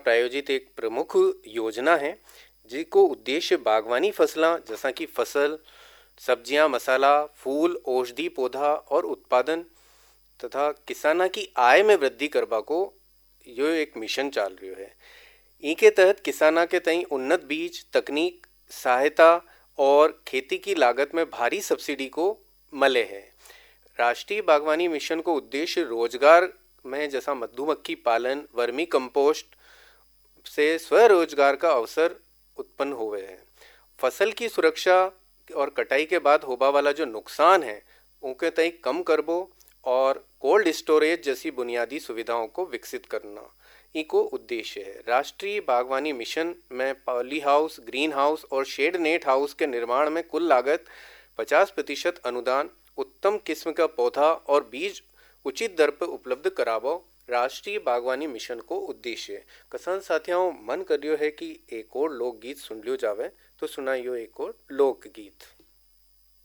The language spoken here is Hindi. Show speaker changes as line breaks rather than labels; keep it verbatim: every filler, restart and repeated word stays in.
प्रायोजित एक प्रमुख योजना है जिसको उद्देश्य बागवानी फसलां जैसा कि फसल, सब्जियां, मसाला, फूल, औषधि पौधा और उत्पादन तथा किसाना की आय में वृद्धि करबा को यो एक मिशन चाल रही है। इनके तहत किसाना के तई उन्नत बीज, तकनीक, सहायता और खेती की लागत में भारी सब्सिडी को मले है। राष्ट्रीय बागवानी मिशन को उद्देश्य रोजगार में जैसा मधुमक्खी पालन, वर्मी कंपोस्ट से स्वरोजगार का अवसर उत्पन्न हुए हैं। फसल की सुरक्षा और कटाई के बाद होबा वाला जो नुकसान है उनके तई कम करबो और कोल्ड स्टोरेज जैसी बुनियादी सुविधाओं को विकसित करना इको उद्देश्य है। राष्ट्रीय बागवानी मिशन में पॉली हाउस, ग्रीन हाउस और शेड नेट हाउस के निर्माण में कुल लागत पचास प्रतिशत अनुदान, उत्तम किस्म का पौधा और बीज उचित दर पर उपलब्ध करावो राष्ट्रीय बागवानी मिशन को उद्देश्य है। किसान साथियों, मन करियो है कि एक और लोकगीत सुन लियो जावे, तो सुनाइयो एक और लोकगीत।